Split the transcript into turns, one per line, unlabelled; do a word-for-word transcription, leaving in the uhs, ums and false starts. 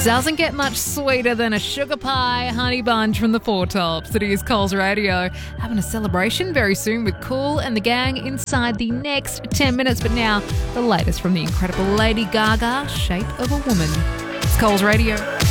Doesn't get much sweeter than a sugar pie honey bunch from the Four Tops. It is Coles Radio. Having a celebration very soon with Kool and the gang inside the next ten minutes. But now, the latest from the incredible Lady Gaga, Shape of a Woman. It's Coles Radio.